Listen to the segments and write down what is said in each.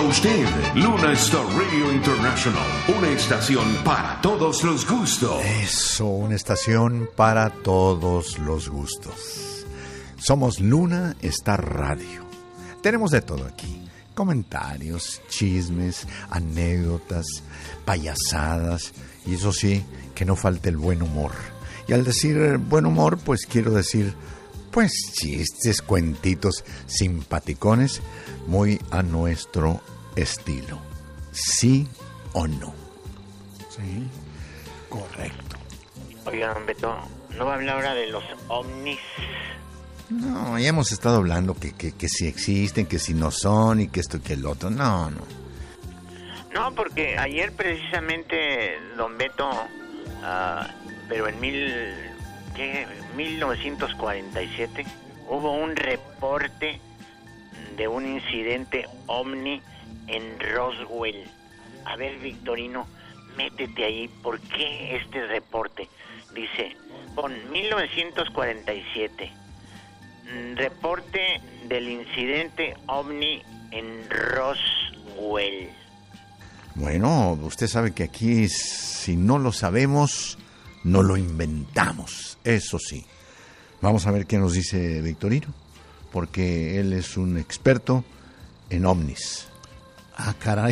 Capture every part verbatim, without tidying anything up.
usted, Luna Star Radio International, una estación para todos los gustos. Eso, una estación para todos los gustos. Somos Luna Star Radio. Tenemos de todo aquí. Comentarios, chismes, anécdotas, payasadas. Y eso sí, que no falte el buen humor. Y al decir buen humor, pues quiero decir, pues chistes, cuentitos simpaticones, muy a nuestro estilo. ¿Sí o no? Sí, correcto. Oiga, don Beto, ¿no va a hablar ahora de los ovnis? No, ya hemos estado hablando que, que, que si existen, que si no son, y que esto y que el otro. No, no. No, porque ayer precisamente, don Beto, uh, pero en mil, ¿qué? mil novecientos cuarenta y siete, hubo un reporte de un incidente ovni en Roswell. A ver, Victorino, métete ahí. ¿Por qué este reporte? Dice, pon mil novecientos cuarenta y siete, reporte del incidente ovni en Roswell. Bueno, usted sabe que aquí, si no lo sabemos, no lo inventamos. Eso sí. Vamos a ver qué nos dice Victorino, porque él es un experto en ovnis. Ah, caray.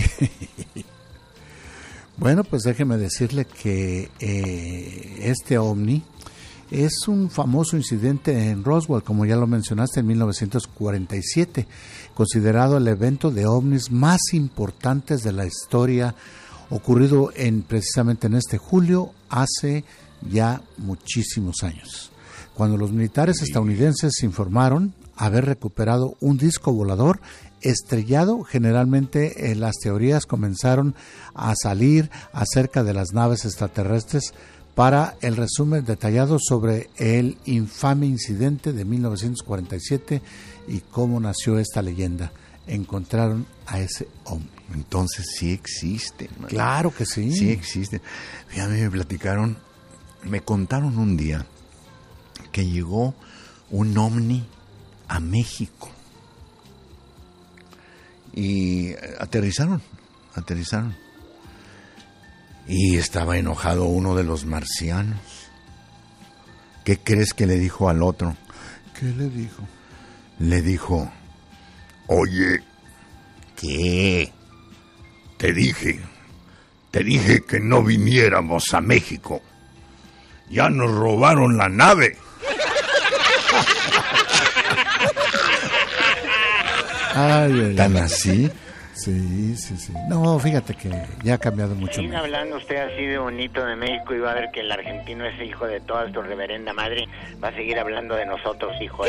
Bueno, pues déjeme decirle que eh, este ovni es un famoso incidente en Roswell, como ya lo mencionaste, en mil novecientos cuarenta y siete, considerado el evento de ovnis más importantes de la historia, ocurrido en precisamente en este julio, hace ya muchísimos años, cuando los militares estadounidenses informaron haber recuperado un disco volador estrellado. Generalmente eh, las teorías comenzaron a salir acerca de las naves extraterrestres para el resumen detallado sobre el infame incidente de mil novecientos cuarenta y siete y cómo nació esta leyenda. Encontraron a ese hombre. Entonces sí existen. Man. Claro que sí. Sí existen. A mí me platicaron, me contaron un día que llegó un ovni a México y aterrizaron, aterrizaron. Y estaba enojado uno de los marcianos. ¿Qué crees que le dijo al otro? ¿Qué le dijo? Le dijo, oye, ¿qué? Te dije, te dije que no viniéramos a México. Ya nos robaron la nave. Ay, ay, ¿Tan así? Sí, sí, sí. No, fíjate que ya ha cambiado mucho. Sigue hablando usted así de bonito de México y va a ver que el argentino es hijo de toda tu reverenda madre. Va a seguir hablando de nosotros, hijo de...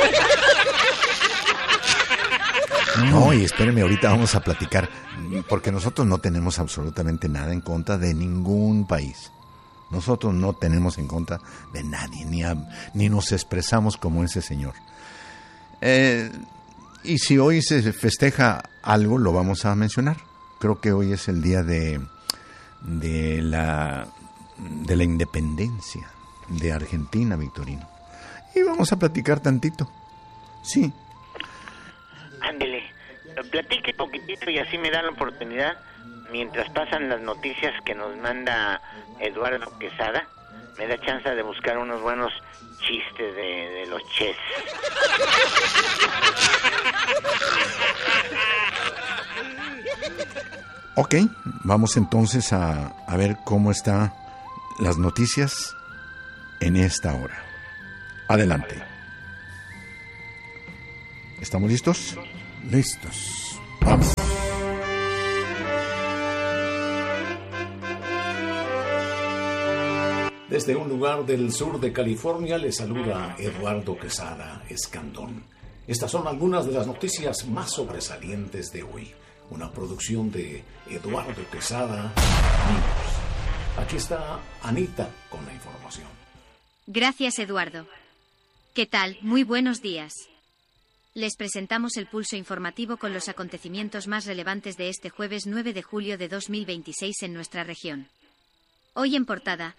No, y espérenme, ahorita vamos a platicar, porque nosotros no tenemos absolutamente nada en contra de ningún país. Nosotros no tenemos en contra de nadie, ni, a, ni nos expresamos como ese señor. Eh... Y si hoy se festeja algo, lo vamos a mencionar. Creo que hoy es el día de, de, la, de la independencia de Argentina, Victorino. Y vamos a platicar tantito. Sí. Ándele, platique poquitito y así me da la oportunidad, mientras pasan las noticias que nos manda Eduardo Quesada, me da chance de buscar unos buenos chistes de, de los ches. Ok, vamos entonces a, a ver cómo están las noticias en esta hora. Adelante. ¿Estamos listos? Listos. Vamos. Desde un lugar del sur de California le saluda Eduardo Quesada Escandón. Estas son algunas de las noticias más sobresalientes de hoy. Una producción de Eduardo Quesada News. Aquí está Anita con la información. Gracias, Eduardo. ¿Qué tal? Muy buenos días. Les presentamos el pulso informativo con los acontecimientos más relevantes de este jueves nueve de julio de dos mil veintiséis en nuestra región. Hoy en portada...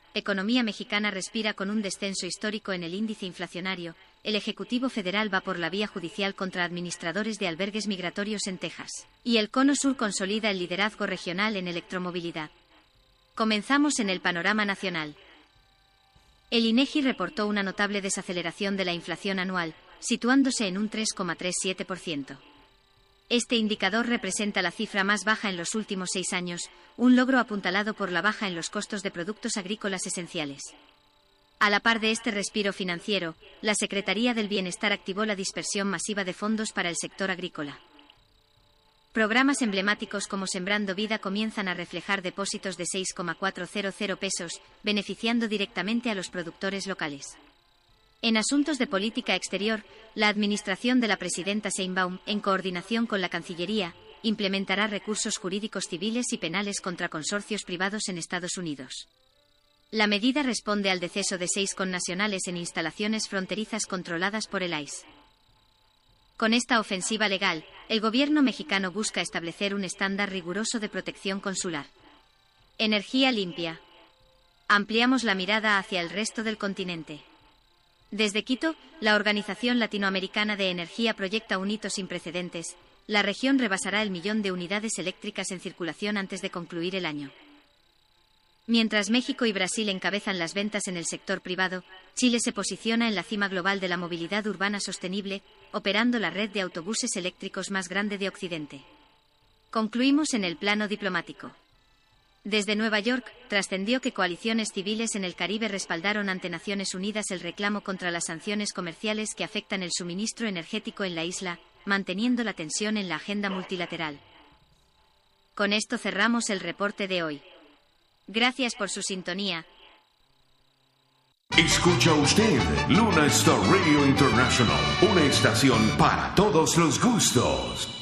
economía mexicana respira con un descenso histórico en el índice inflacionario. El Ejecutivo Federal va por la vía judicial contra administradores de albergues migratorios en Texas. Y el Cono Sur consolida el liderazgo regional en electromovilidad. Comenzamos en el panorama nacional. El INEGI reportó una notable desaceleración de la inflación anual, situándose en un tres coma treinta y siete por ciento. Este indicador representa la cifra más baja en los últimos seis años, un logro apuntalado por la baja en los costos de productos agrícolas esenciales. A la par de este respiro financiero, la Secretaría del Bienestar activó la dispersión masiva de fondos para el sector agrícola. Programas emblemáticos como Sembrando Vida comienzan a reflejar depósitos de seis coma cuatrocientos pesos, beneficiando directamente a los productores locales. En asuntos de política exterior, la administración de la presidenta Sheinbaum, en coordinación con la Cancillería, implementará recursos jurídicos civiles y penales contra consorcios privados en Estados Unidos. La medida responde al deceso de seis connacionales en instalaciones fronterizas controladas por el I C E. Con esta ofensiva legal, el gobierno mexicano busca establecer un estándar riguroso de protección consular. Energía limpia. Ampliamos la mirada hacia el resto del continente. Desde Quito, la Organización Latinoamericana de Energía proyecta un hito sin precedentes. La región rebasará el millón de unidades eléctricas en circulación antes de concluir el año. Mientras México y Brasil encabezan las ventas en el sector privado, Chile se posiciona en la cima global de la movilidad urbana sostenible, operando la red de autobuses eléctricos más grande de Occidente. Concluimos en el plano diplomático. Desde Nueva York, trascendió que coaliciones civiles en el Caribe respaldaron ante Naciones Unidas el reclamo contra las sanciones comerciales que afectan el suministro energético en la isla, manteniendo la tensión en la agenda multilateral. Con esto cerramos el reporte de hoy. Gracias por su sintonía. Escucha usted Luna Star Radio International, una estación para todos los gustos.